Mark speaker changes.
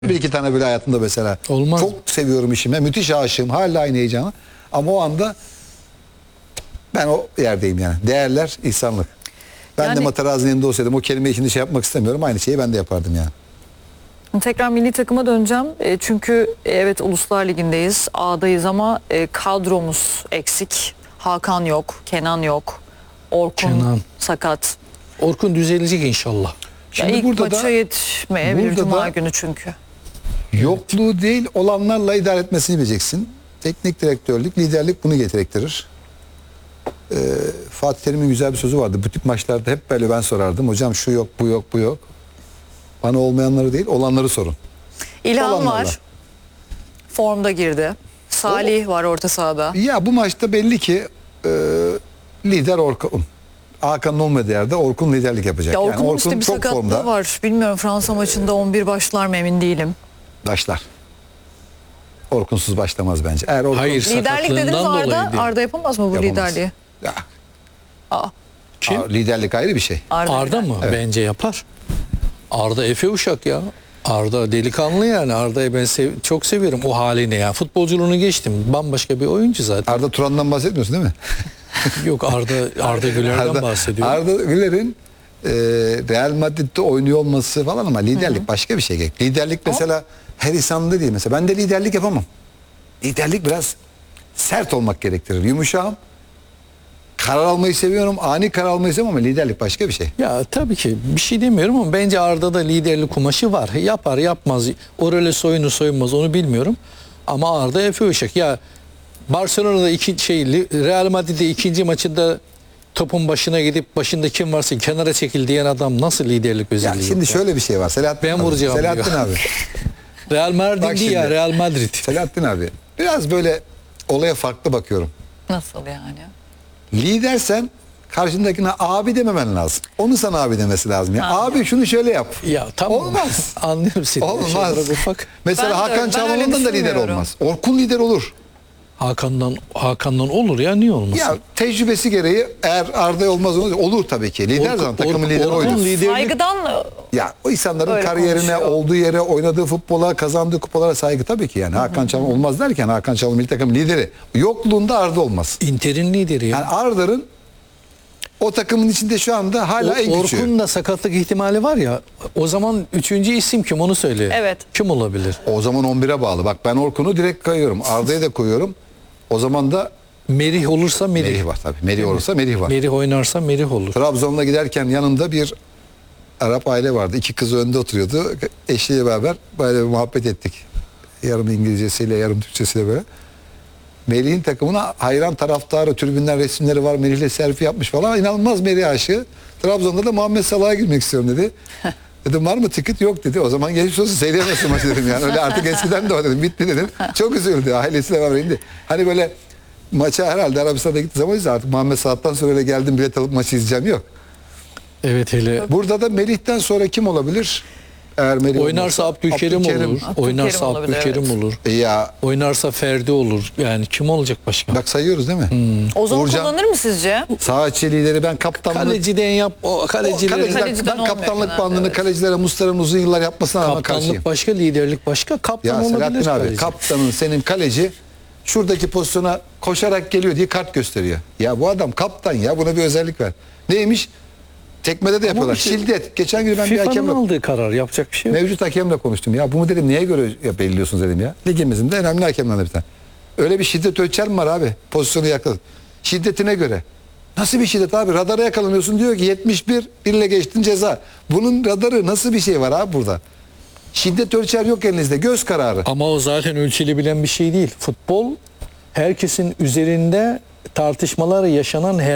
Speaker 1: Bir iki tane böyle hayatımda mesela.
Speaker 2: Olmaz.
Speaker 1: Çok seviyorum işime. Müthiş aşığım. Hala aynı heyecanı. Ama o anda ben o yerdeyim yani. Değerler, insanlık. Ben
Speaker 3: Yani-
Speaker 1: de Materazzi'nin yanında olsaydım o kelimeyi şimdi şey yapmak istemiyorum. Aynı şeyi ben de yapardım yani.
Speaker 3: Tekrar milli takıma döneceğim. Çünkü evet Uluslar Ligi'ndeyiz. A'dayız ama kadromuz eksik. Hakan yok, Kenan yok. Orkun
Speaker 2: Kenan.
Speaker 3: sakat.
Speaker 2: Orkun düzelecek inşallah.
Speaker 1: Şimdi
Speaker 3: İlk
Speaker 1: burada
Speaker 3: maça
Speaker 1: da
Speaker 3: yetişmeyebilir
Speaker 1: burada
Speaker 3: Cuma
Speaker 1: da-
Speaker 3: günü çünkü.
Speaker 1: yokluğu değil olanlarla idare etmesini bileceksin. Teknik direktörlük, liderlik bunu getirektirir. Fatih Terim'in güzel bir sözü vardı. Bu tip maçlarda hep böyle ben sorardım. Hocam şu yok, bu yok, bu yok. Bana olmayanları değil, olanları sorun.
Speaker 3: İlhan
Speaker 1: Olanlarla.
Speaker 3: var. Formda girdi. Salih var orta sahada.
Speaker 1: Ya bu maçta belli ki lider Orkun. Hakan'ın olmadığı yerde Orkun liderlik yapacak.
Speaker 3: Ya Orkun'un işte bir
Speaker 1: çok
Speaker 3: sakatlığı
Speaker 1: formda.
Speaker 3: var. Bilmiyorum Fransa maçında 11 başlar mı emin değilim.
Speaker 1: Başlar. Orkunsuz başlamaz bence. Eğer Orkun
Speaker 2: Hayır.
Speaker 3: Liderlik dediniz
Speaker 2: Sakatlığından dolayı
Speaker 3: Arda.
Speaker 2: değil.
Speaker 3: Arda yapamaz mı bu
Speaker 1: Yapamaz.
Speaker 3: liderliği?
Speaker 1: Ya,
Speaker 2: Kim?
Speaker 1: liderlik ayrı bir şey.
Speaker 2: Arda
Speaker 3: lider.
Speaker 2: mı? Bence yapar. Arda Efe Uşak ya. Arda delikanlı yani. Arda'yı ben çok severim o halini ya. Futbolculuğunu geçtim. Bambaşka bir oyuncu zaten.
Speaker 1: Arda Turan'dan bahsetmiyorsun değil mi?
Speaker 2: Yok Arda Güler'den bahsediyorum.
Speaker 1: Arda Güler'in Real Madrid'de oynuyor olması falan ama liderlik başka bir şey. Liderlik mesela her insanda değil. Mesela ben de liderlik yapamam. Liderlik biraz sert olmak gerektirir. Yumuşağım. Karar almayı seviyorum. Ani karar almayı seviyorum ama liderlik başka bir şey.
Speaker 2: Ya tabii ki bir şey demiyorum ama bence Arda'da liderlik kumaşı var. Yapar yapmaz. O role soyunu soyunmaz onu bilmiyorum. Ama Arda Efe Uşak. Ya Barcelona'da Real Madrid'de ikinci maçında topun başına gidip başında kim varsa kenara çekil diyen adam nasıl liderlik
Speaker 1: Ya
Speaker 2: özelliği
Speaker 1: şimdi
Speaker 2: yok ya?
Speaker 1: şöyle bir şey var. Selahattin
Speaker 2: Ben
Speaker 1: abi.
Speaker 2: vuracağım
Speaker 1: Selahattin
Speaker 2: diyor.
Speaker 1: abi.
Speaker 2: Real Madrid
Speaker 1: Bak
Speaker 2: değil ya
Speaker 1: şimdi.
Speaker 2: Real Madrid.
Speaker 1: Selahattin abi. Biraz böyle olaya farklı bakıyorum.
Speaker 3: Nasıl yani?
Speaker 1: Lidersen karşındakine abi dememen lazım. Onu sana abi demesi lazım. Ya abi şunu şöyle yap.
Speaker 2: Ya tamam.
Speaker 1: Olmaz.
Speaker 2: Anlıyorum seni.
Speaker 1: Olmaz.
Speaker 2: Şey olarak ufak.
Speaker 1: Mesela
Speaker 3: Ben de
Speaker 1: Hakan
Speaker 3: öyle- ben
Speaker 1: Çalhanoğlu'ndan
Speaker 3: öyle
Speaker 1: da lider
Speaker 3: düşünmüyorum.
Speaker 1: olmaz. Orkun lider olur.
Speaker 2: Hakan'dan olur ya niye olmasın?
Speaker 1: Ya tecrübesi gereği eğer Arda olmaz olur tabii ki. Lider zaman takımın lideri oydur.
Speaker 3: Saygıdan
Speaker 1: Ya o insanların
Speaker 3: Öyle
Speaker 1: kariyerine,
Speaker 3: konuşuyor.
Speaker 1: olduğu yere, oynadığı futbola, kazandığı kupalara saygı tabii ki yani. Hakan Çalhanoğlu olmaz derken Hakan Çalhanoğlu milli takım lideri. Yokluğunda Arda olmaz.
Speaker 2: Inter'in lideri ya.
Speaker 1: Yani Arda'nın o takımın içinde şu anda hala en küçüğü.
Speaker 2: Orkun'un da sakatlık ihtimali var ya. O zaman üçüncü isim kim onu söyle.
Speaker 3: Evet.
Speaker 2: Kim olabilir?
Speaker 1: O zaman 11'e bağlı. Bak ben Orkun'u direkt koyuyorum. Arda'yı da koyuyorum. O zaman da
Speaker 2: Merih olursa Merih.
Speaker 1: Merih var tabii. Merih olursa Merih var.
Speaker 2: Merih oynarsa Merih olur.
Speaker 1: Trabzon'da giderken yanımda bir Arap aile vardı. İki kızı önde oturuyordu. Eşiyle beraber böyle bir muhabbet ettik. Yarım İngilizcesiyle yarım Türkçesiyle böyle. Melih'in takımına hayran taraftarı, tribünden resimleri var. Melih'le selfie yapmış falan. İnanılmaz Melih aşığı. Trabzon'da da Muhammed Salah'a girmek istiyorum dedi. Dedim var mı ticket? Yok dedi. O zaman geçmiş olsun seyredemezsin maçı dedim yani. Öyle artık eskiden de o dedim. Bitti dedim. Çok üzüldü. Ailesiyle beraber indi. Hani böyle maça herhalde Arabistan'da gittiği zaman artık Muhammed Salah'tan sonra öyle geldim bilet alıp maçı izleyeceğim yok.
Speaker 2: Evet hele
Speaker 1: Burada da Melih'ten sonra kim olabilir? Eğer Melih
Speaker 2: oynarsa
Speaker 1: olmazsa
Speaker 2: Abdülkerim olur. Oynarsa
Speaker 3: olabilir,
Speaker 2: Abdülkerim
Speaker 3: evet.
Speaker 2: olur.
Speaker 1: Ya
Speaker 2: Oynarsa Ferdi olur. Yani kim olacak başka?
Speaker 1: bak sayıyoruz değil mi?
Speaker 3: Ozan
Speaker 1: Uğurcan-
Speaker 3: kullanır mı sizce?
Speaker 1: Sağ içi lideri ben kaptanlık.
Speaker 2: Kaleciden yap. O kalecileri.
Speaker 3: Kaleciden
Speaker 1: Ben
Speaker 3: olmuyor
Speaker 1: kaptanlık
Speaker 3: genelde,
Speaker 1: bandını
Speaker 3: evet.
Speaker 1: kalecilere Muslera'nın uzun yıllar yapmasına rağmen karşıyım.
Speaker 2: Kaptanlık başka, liderlik başka. Kaptan
Speaker 1: Ya
Speaker 2: olabilir
Speaker 1: Selahattin abi
Speaker 2: kaleci.
Speaker 1: kaptanın senin kaleci şuradaki pozisyona koşarak geliyor diye kart gösteriyor. Ya bu adam kaptan ya buna bir özellik ver. Neymiş? Tekmede de yapıyorlar.
Speaker 2: bir şey-
Speaker 1: Şiddet. Geçen gün ben bir
Speaker 2: FIFA'nın
Speaker 1: hakemle
Speaker 2: aldığı karar yapacak bir şey yok.
Speaker 1: mevcut hakemle konuştum. Ya bunu dedim neye göre belirliyorsunuz dedim ya. Ligimizin de önemli hakemlerden bir tane. Öyle bir şiddet ölçer mi var abi? Pozisyonu yakaladı. Şiddetine göre. Nasıl bir şiddet abi? Radara yakalanıyorsun diyor ki 71 birle geçtin ceza. Bunun radarı nasıl bir şey var abi burada? Şiddet ölçer yok elinizde. Göz kararı.
Speaker 2: Ama o zaten ölçülebilen bir şey değil. Futbol herkesin üzerinde tartışmaları yaşanan